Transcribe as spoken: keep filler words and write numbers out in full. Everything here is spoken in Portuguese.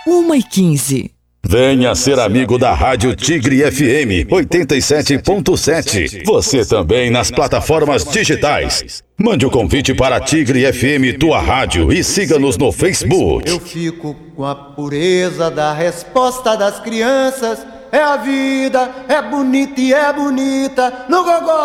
uma e quinze. Venha ser amigo da Rádio Tigre F M oitenta e sete ponto sete. Você também nas plataformas digitais. Mande o convite para a Tigre F M, tua rádio, e siga-nos no Facebook. Eu fico com a pureza da resposta das crianças. É a vida, é bonita e é bonita. No gogó.